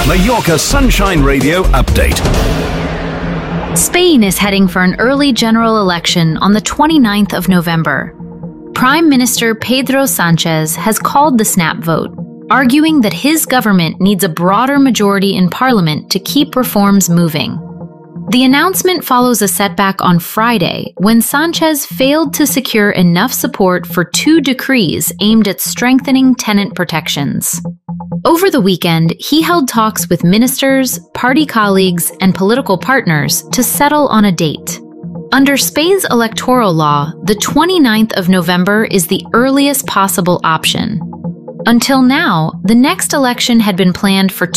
Mallorca Sunshine Radio update. Spain is heading for an early general election on the 29th of November. Prime Minister Pedro Sánchez has called the snap vote, arguing that his government needs a broader majority in parliament to keep reforms moving. The announcement follows a setback on Friday when Sánchez failed to secure enough support for 2 decrees aimed at strengthening tenant protections. Over the weekend, he held talks with ministers, party colleagues, and political partners to settle on a date. Under Spain's electoral law, the 29th of November is the earliest possible option. Until now, the next election had been planned for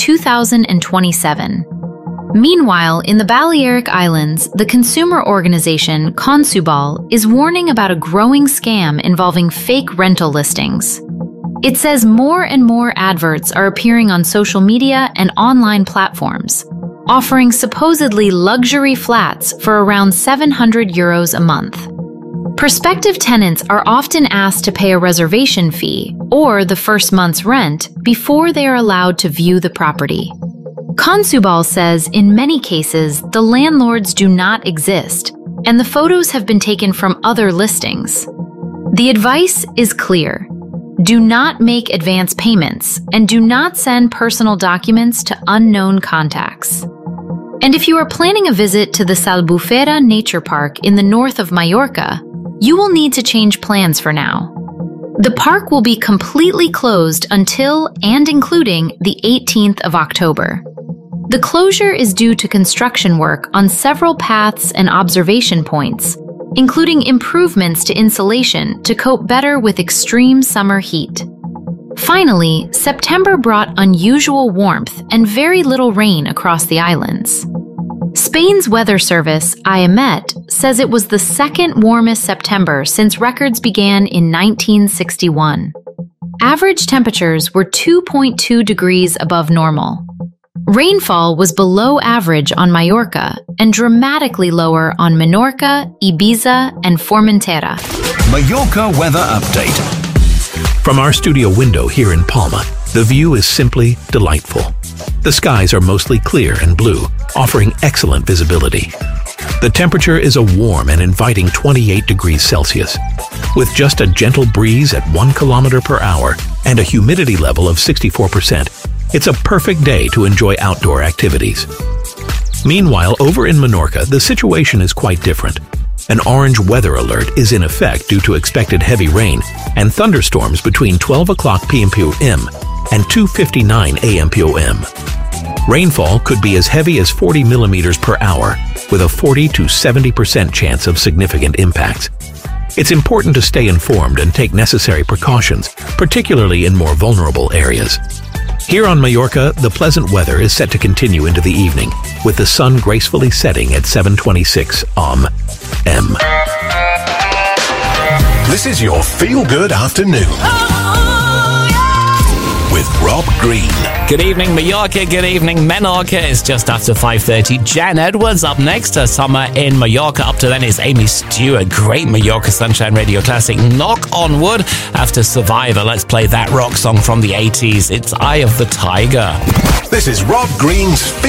2027. Meanwhile, in the Balearic Islands, the consumer organization Consubal is warning about a growing scam involving fake rental listings. It says more and more adverts are appearing on social media and online platforms, offering supposedly luxury flats for around €700 a month. Prospective tenants are often asked to pay a reservation fee or the first month's rent before they are allowed to view the property. Consubal says in many cases the landlords do not exist, and the photos have been taken from other listings. The advice is clear. Do not make advance payments, and do not send personal documents to unknown contacts. And if you are planning a visit to the Albufera Nature Park in the north of Mallorca, you will need to change plans for now. The park will be completely closed until and including the 18th of October. The closure is due to construction work on several paths and observation points, including improvements to insulation to cope better with extreme summer heat. Finally, September brought unusual warmth and very little rain across the islands. Spain's weather service, IEMET, says it was the second warmest September since records began in 1961. Average temperatures were 2.2 degrees above normal. Rainfall was below average on Mallorca and dramatically lower on Menorca, Ibiza, and Formentera. Mallorca weather update. From our studio window here in Palma, the view is simply delightful. The skies are mostly clear and blue, offering excellent visibility. The temperature is a warm and inviting 28 degrees Celsius. With just a gentle breeze at 1 kilometer per hour and a humidity level of 64%, it's a perfect day to enjoy outdoor activities. Meanwhile, over in Menorca, the situation is quite different. An orange weather alert is in effect due to expected heavy rain and thunderstorms between 12 o'clock p.m. and 2:59 a.m. Rainfall could be as heavy as 40 millimeters per hour, with a 40 to 70% chance of significant impacts. It's important to stay informed and take necessary precautions, particularly in more vulnerable areas. Here on Mallorca, the pleasant weather is set to continue into the evening, with the sun gracefully setting at 7:26 am. This is your feel-good afternoon. With Rob Green. Good evening, Mallorca. Good evening, Menorca. It's just after 5:30. Jan Edwards up next. Summer in Mallorca. Up to then is Amy Stewart. Great Mallorca Sunshine Radio classic, Knock on Wood. After Survivor, let's play that rock song from the 80s. It's Eye of the Tiger. This is Rob Green's